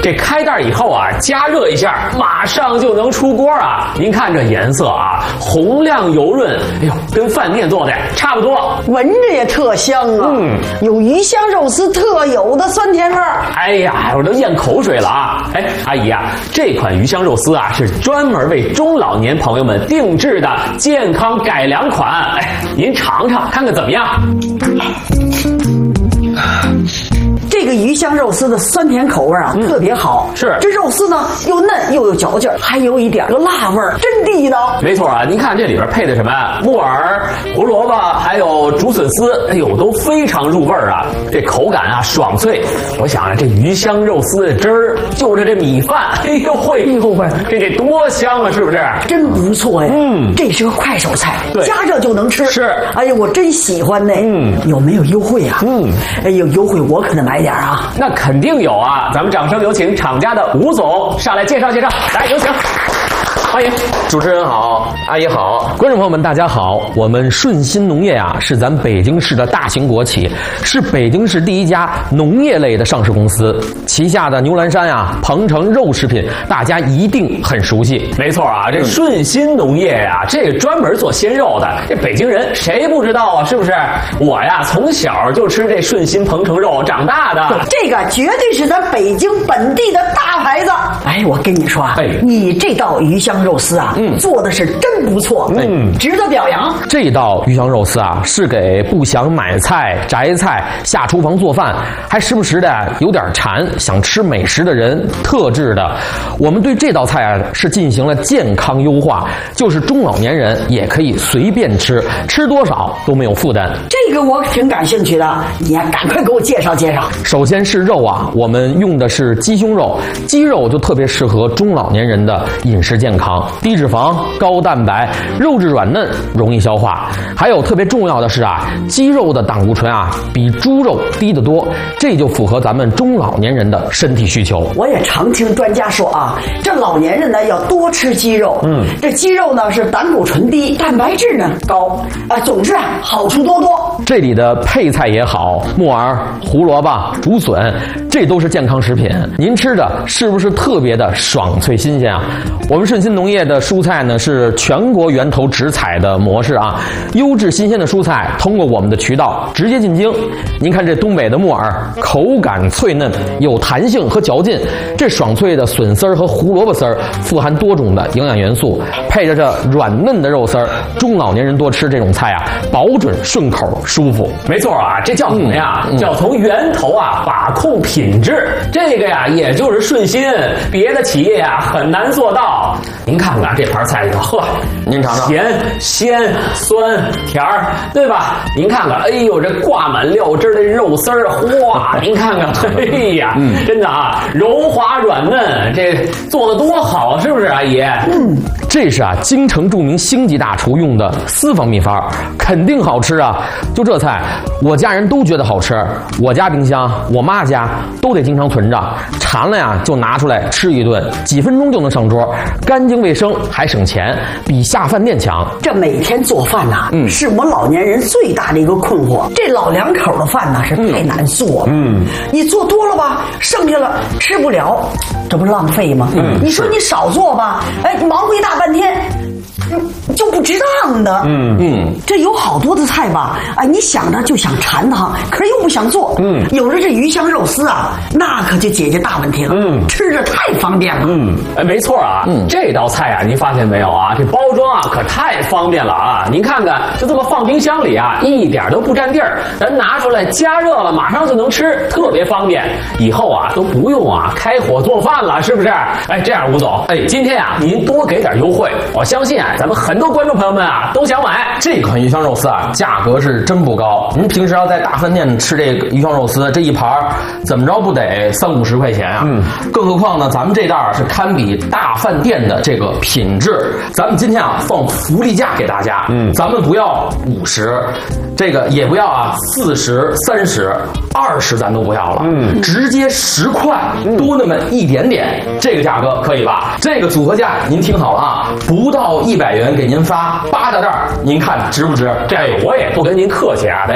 这开袋以后啊，加热一下，马上就能出锅啊。您看这颜色啊，红亮油润，哎呦，跟饭店做的差不多， 闻着也特香啊。有鱼香肉丝特有的酸甜味儿。 哎呀，我都咽口水了啊！哎，阿姨啊，这款鱼香肉丝啊是专门为中老年朋友们定制的健康改良款。哎，您尝尝看看怎么样？ 这个鱼香肉丝的酸甜口味啊，特别好。 是， 这肉丝呢又嫩又有嚼劲儿，还有一点个辣味儿，真地道。 没错啊，您看这里边配的什么呀？木耳、胡萝卜，还有竹笋丝，哎呦，都非常入味儿啊。这口感啊爽脆。我想啊，这鱼香肉丝的汁儿就着这米饭，哎呦喂，这得多香啊，是不是？ 真不错呀。这是个快手菜，加热就能吃。 是， 哎呀，我真喜欢呢。有没有优惠啊？哎，有优惠我可得买点啊。 那肯定有啊，咱们掌声有请厂家的吴总上来介绍介绍，来有请。欢迎。 主持人好，阿姨好， 观众朋友们大家好，我们顺鑫农业啊是咱北京市的大型国企，是北京市第一家农业类的上市公司，旗下的牛栏山啊、鹏程肉食品大家一定很熟悉。 没错啊，这顺鑫农业呀，这个专门做鲜肉的，这北京人谁不知道啊？是不是？我呀从小就吃这顺鑫鹏程肉长大的， 这个绝对是咱北京本地的大牌子。哎，我跟你说啊，你这道鱼香肉丝啊，做的是真不错，值得表扬。 这道鱼香肉丝啊，是给不想买菜、摘菜、下厨房做饭，还时不时的有点馋、想吃美食的人特制的。我们对这道菜啊是进行了健康优化，就是中老年人也可以随便吃，吃多少都没有负担。 这个我挺感兴趣的，你呀赶快给我介绍介绍。 首先是肉啊，我们用的是鸡胸肉，鸡肉就特别适合中老年人的饮食健康，低脂肪、高蛋白，肉质软嫩，容易消化。还有特别重要的是啊，鸡肉的胆固醇啊比猪肉低得多，这就符合咱们中老年人的身体需求。 我也常听专家说啊，这老年人呢要多吃鸡肉，这鸡肉呢是胆固醇低，蛋白质呢高，总之啊好处多多。 这里的配菜也好，木耳、胡萝卜、竹笋，这都是健康食品。您吃的是不是特别的爽脆新鲜啊？我们顺鑫农业的蔬菜呢是全国源头直采的模式啊，优质新鲜的蔬菜通过我们的渠道直接进京。您看这东北的木耳，口感脆嫩，有弹性和嚼劲。这爽脆的笋丝儿和胡萝卜丝儿富含多种的营养元素，配着这软嫩的肉丝儿，中老年人多吃这种菜啊，保准顺口舒服。 没错啊，这叫什么呀？叫从源头啊把控品质。这个呀，也就是顺鑫，别的企业啊很难做到。您看看这盘菜里头，呵， 您尝尝， 甜、鲜、酸、甜儿，对吧？您看看，哎呦，这挂满料汁的肉丝儿，哇！您看看，哎呀，真的啊，柔滑软嫩，这做的多好，是不是，阿姨？ 这是啊，京城著名星级大厨用的私房秘方，肯定好吃啊！就这菜，我家人都觉得好吃，我家冰箱、我妈家都得经常存着，馋了呀就拿出来吃一顿，几分钟就能上桌，干净卫生还省钱，比下饭店强。 这每天做饭呐，是我们老年人最大的一个困惑。这老两口的饭呢是太难做了，你做多了吧，剩下了吃不了，这不浪费吗？你说你少做吧，忙活一大半天。就不值当的，这有好多的菜吧，你想着就想馋它，可是又不想做，有了这鱼香肉丝啊，那可就解决大问题了，吃着太方便了， 没错啊，这道菜啊，您发现没有啊？这包装啊可太方便了啊！您看看，就这么放冰箱里啊，一点都不占地儿，咱拿出来加热了，马上就能吃，特别方便。以后啊都不用啊开火做饭了，是不是？这样吴总，今天啊您多给点优惠，我相信啊咱们很多观众朋友们啊都想买这款鱼香肉丝啊，价格是真不高。您平时要在大饭店吃这个鱼香肉丝，这一盘怎么着不得30-50块钱啊？更何况呢，咱们这袋是堪比大饭店的这个品质。咱们今天啊放福利价给大家，咱们不要50，这个也不要啊40、30、20，咱都不要了，直接10块，多那么一点点，这个价格可以吧？这个组合价您听好了啊，不到100元给您发8大袋，您看值不值？ 这我也不跟您客气啊。